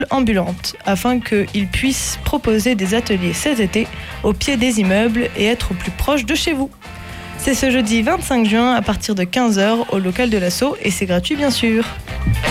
ambulante afin qu'ils puissent proposer des ateliers cet été au pied des immeubles et être au plus proche de chez vous. C'est ce jeudi 25 juin à partir de 15h au local de l'Asso et c'est gratuit bien sûr.